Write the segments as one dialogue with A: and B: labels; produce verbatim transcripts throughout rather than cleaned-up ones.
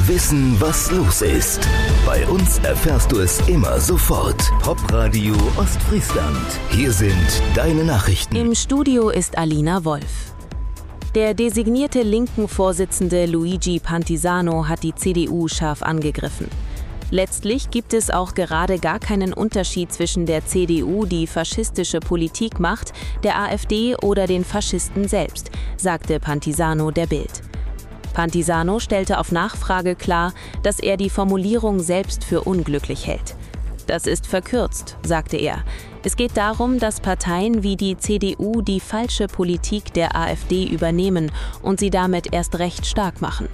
A: Wissen, was los ist. Bei uns erfährst du es immer sofort. Popradio Ostfriesland. Hier sind deine Nachrichten.
B: Im Studio ist Alina Wolf. Der designierte linken Vorsitzende Luigi Pantisano hat die C D U scharf angegriffen. Letztlich gibt es auch gerade gar keinen Unterschied zwischen der C D U, die faschistische Politik macht, der AfD oder den Faschisten selbst, sagte Pantisano der Bild. Pantisano stellte auf Nachfrage klar, dass er die Formulierung selbst für unglücklich hält. Das ist verkürzt, sagte er. Es geht darum, dass Parteien wie die C D U die falsche Politik der AfD übernehmen und sie damit erst recht stark machen.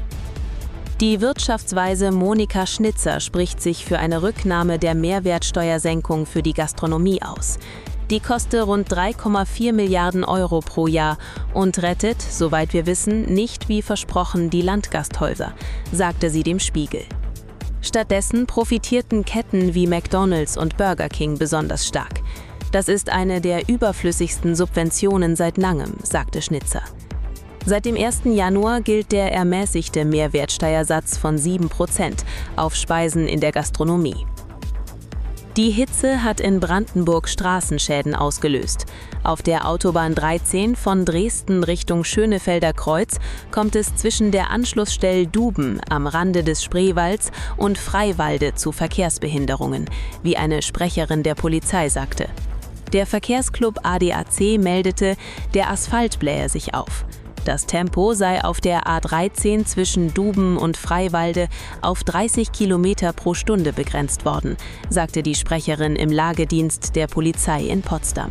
B: Die Wirtschaftsweise Monika Schnitzer spricht sich für eine Rücknahme der Mehrwertsteuersenkung für die Gastronomie aus. Die koste rund drei Komma vier Milliarden Euro pro Jahr und rettet, soweit wir wissen, nicht wie versprochen die Landgasthäuser, sagte sie dem Spiegel. Stattdessen profitierten Ketten wie McDonald's und Burger King besonders stark. Das ist eine der überflüssigsten Subventionen seit langem, sagte Schnitzer. Seit dem ersten Januar gilt der ermäßigte Mehrwertsteuersatz von sieben Prozent auf Speisen in der Gastronomie. Die Hitze hat in Brandenburg Straßenschäden ausgelöst. Auf der Autobahn dreizehn von Dresden Richtung Schönefelder Kreuz kommt es zwischen der Anschlussstelle Duben am Rande des Spreewalds und Freiwalde zu Verkehrsbehinderungen, wie eine Sprecherin der Polizei sagte. Der Verkehrsclub A D A C meldete, der Asphalt blähe sich auf. Das Tempo sei auf der A dreizehn zwischen Duben und Freiwalde auf dreißig Kilometer pro Stunde begrenzt worden, sagte die Sprecherin im Lagedienst der Polizei in Potsdam.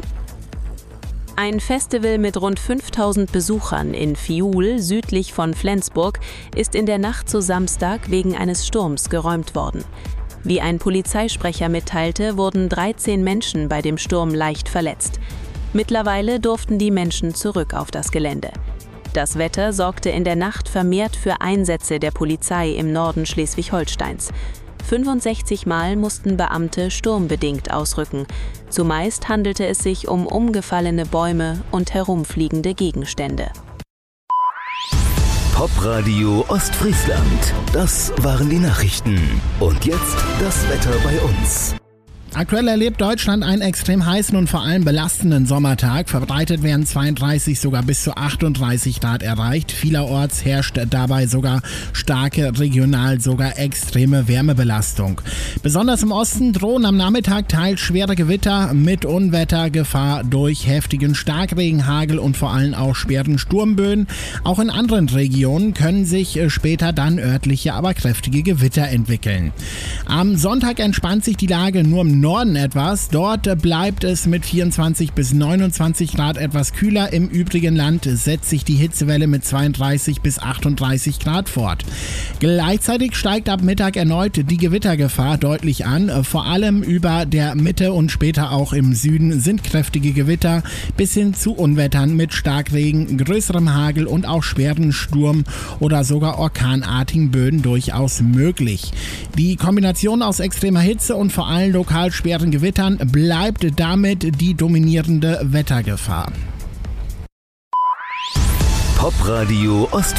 B: Ein Festival mit rund fünftausend Besuchern in Fiuhl, südlich von Flensburg, ist in der Nacht zu Samstag wegen eines Sturms geräumt worden. Wie ein Polizeisprecher mitteilte, wurden dreizehn Menschen bei dem Sturm leicht verletzt. Mittlerweile durften die Menschen zurück auf das Gelände. Das Wetter sorgte in der Nacht vermehrt für Einsätze der Polizei im Norden Schleswig-Holsteins. fünfundsechzig Mal mussten Beamte sturmbedingt ausrücken. Zumeist handelte es sich um umgefallene Bäume und herumfliegende Gegenstände.
A: Popradio Ostfriesland. Das waren die Nachrichten. Und jetzt das Wetter bei uns.
C: Aktuell erlebt Deutschland einen extrem heißen und vor allem belastenden Sommertag. Verbreitet werden zweiunddreißig, sogar bis zu achtunddreißig Grad erreicht. Vielerorts herrscht dabei sogar starke, regional sogar extreme Wärmebelastung. Besonders im Osten drohen am Nachmittag teils schwere Gewitter mit Unwettergefahr durch heftigen Starkregen, Hagel und vor allem auch schweren Sturmböen. Auch in anderen Regionen können sich später dann örtliche, aber kräftige Gewitter entwickeln. Am Sonntag entspannt sich die Lage nur im Norden etwas. Dort bleibt es mit vierundzwanzig bis neunundzwanzig Grad etwas kühler. Im übrigen Land setzt sich die Hitzewelle mit zweiunddreißig bis achtunddreißig Grad fort. Gleichzeitig steigt ab Mittag erneut die Gewittergefahr deutlich an. Vor allem über der Mitte und später auch im Süden sind kräftige Gewitter bis hin zu Unwettern mit Starkregen, größerem Hagel und auch schweren Sturm- oder sogar orkanartigen Böen durchaus möglich. Die Kombination aus extremer Hitze und vor allem lokal schweren Gewittern bleibt damit die dominierende Wettergefahr.
A: Popradio Ostfriesland.